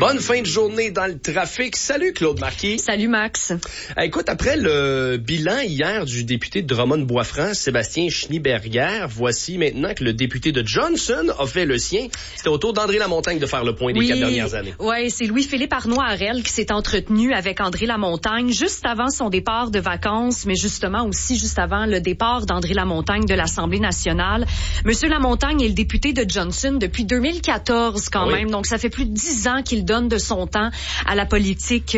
Bonne fin de journée dans le trafic. Salut Claude Marquis. Salut Max. Écoute, après le bilan hier du député de Drummond-Bois-Franc, Sébastien Schneeberger, voici maintenant que le député de Johnson a fait le sien. C'était au tour d'André Lamontagne de faire le point des 4 dernières années. Oui, c'est Louis-Philippe Arnois-Harel qui s'est entretenu avec André Lamontagne juste avant son départ de vacances, mais justement aussi juste avant le départ d'André Lamontagne de l'Assemblée nationale. Monsieur Lamontagne est le député de Johnson depuis 2014 quand même, donc ça fait plus de 10 ans qu'il donne de son temps à la politique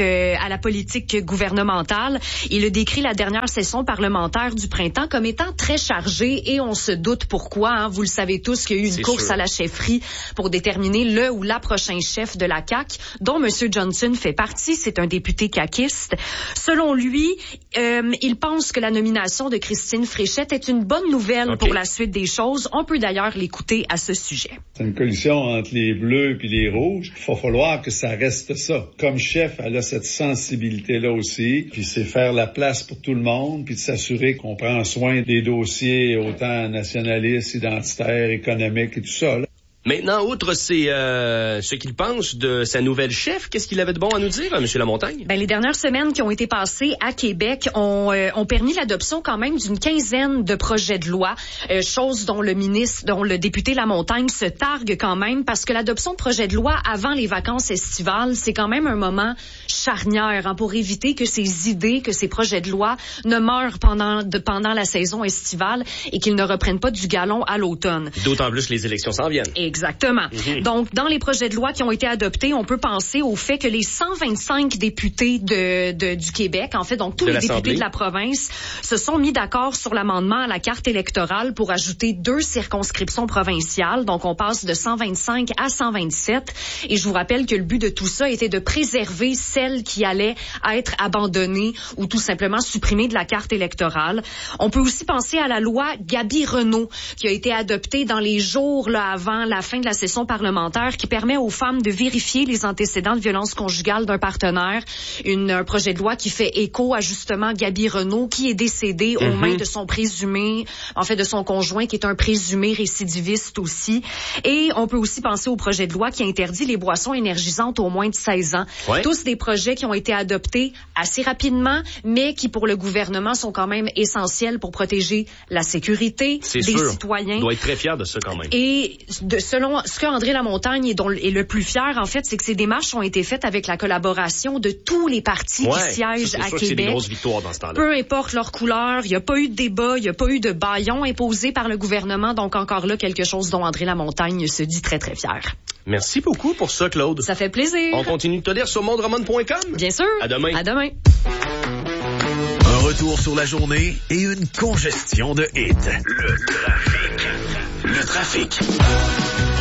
gouvernementale. Il a décrit la dernière session parlementaire du printemps comme étant très chargée et on se doute pourquoi. Hein. Vous le savez tous qu'il y a eu une course à la chefferie pour déterminer le ou la prochain chef de la CAQ, dont Monsieur Johnson fait partie. C'est un député caquiste. Selon lui, il pense que la nomination de Christine Fréchette est une bonne nouvelle pour la suite des choses. On peut d'ailleurs l'écouter à ce sujet. C'est une coalition entre les bleus et les rouges. Il va falloir que ça reste ça. Comme chef, elle a cette sensibilité-là aussi. Puis c'est faire la place pour tout le monde, puis de s'assurer qu'on prend soin des dossiers autant nationalistes, identitaires, économiques et tout ça, là. Maintenant, outre ce qu'il pense de sa nouvelle chef, qu'est-ce qu'il avait de bon à nous dire, M. Lamontagne? Les dernières semaines qui ont été passées à Québec ont permis l'adoption quand même d'une quinzaine de projets de loi, chose dont le député Lamontagne se targue quand même, parce que l'adoption de projets de loi avant les vacances estivales, c'est quand même un moment charnière pour éviter que ces idées, que ces projets de loi ne meurent pendant la saison estivale et qu'ils ne reprennent pas du galon à l'automne. D'autant plus que les élections s'en viennent. Exactement. Donc, dans les projets de loi qui ont été adoptés, on peut penser au fait que les 125 députés du Québec, en fait, donc tous les députés de la province, se sont mis d'accord sur l'amendement à la carte électorale pour ajouter 2 circonscriptions provinciales. Donc, on passe de 125 à 127. Et je vous rappelle que le but de tout ça était de préserver celles qui allaient être abandonnées ou tout simplement supprimées de la carte électorale. On peut aussi penser à la loi Gaby-Renault qui a été adoptée dans les jours avant la fin de la session parlementaire, qui permet aux femmes de vérifier les antécédents de violence conjugale d'un partenaire. Un projet de loi qui fait écho à justement Gaby-Renault, qui est décédée aux mains de son de son conjoint, qui est un présumé récidiviste aussi. Et on peut aussi penser au projet de loi qui interdit les boissons énergisantes aux moins de 16 ans. Ouais. Tous des projets qui ont été adoptés assez rapidement, mais qui pour le gouvernement sont quand même essentiels pour protéger la sécurité des citoyens. On doit être très fier de ça quand même. Et selon ce que André Lamontagne est le plus fier, en fait, c'est que ces démarches ont été faites avec la collaboration de tous les partis qui siègent à Québec. C'est des grosses victoires dans ce temps-là. Peu importe leur couleur, il n'y a pas eu de débat, il n'y a pas eu de bâillon imposé par le gouvernement. Donc encore là, quelque chose dont André Lamontagne se dit très, très fier. Merci beaucoup pour ça, Claude. Ça fait plaisir. On continue de te lire sur mondroman.com. Bien sûr. À demain. À demain. Un retour sur la journée et une congestion de hits. Le trafic.